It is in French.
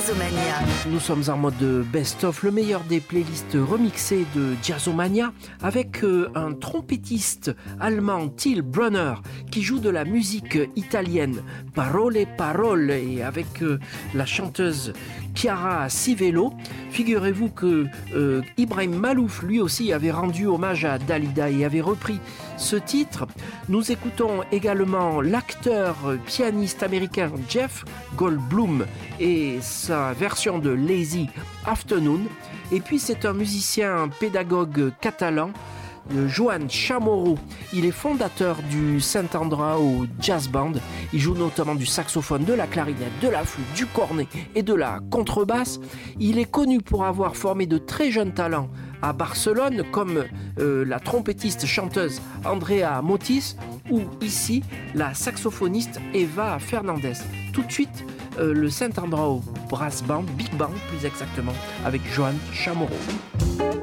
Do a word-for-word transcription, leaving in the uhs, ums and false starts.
Jazzomania. Nous sommes en mode best-of, le meilleur des playlists remixées de Jazzomania, avec un trompettiste allemand, Till Brunner, qui joue de la musique italienne, Parole Parole, et avec la chanteuse Chiara Sivello. Figurez-vous que euh, Ibrahim Malouf, lui aussi, avait rendu hommage à Dalida et avait repris ce titre. Nous écoutons également l'acteur pianiste américain Jeff Goldblum et sa version de Lazy Afternoon. Et puis c'est un musicien pédagogue catalan, Joan Chamorro. Il est fondateur du Saint-Andreu Jazz Band. Il joue notamment du saxophone, de la clarinette, de la flûte, du cornet et de la contrebasse. Il est connu pour avoir formé de très jeunes talents à Barcelone, comme euh, la trompettiste chanteuse Andrea Motis ou ici la saxophoniste Eva Fernandez. Tout de suite, euh, le Saint-Andreu Brass Band, Big Band plus exactement, avec Joan Chamorro.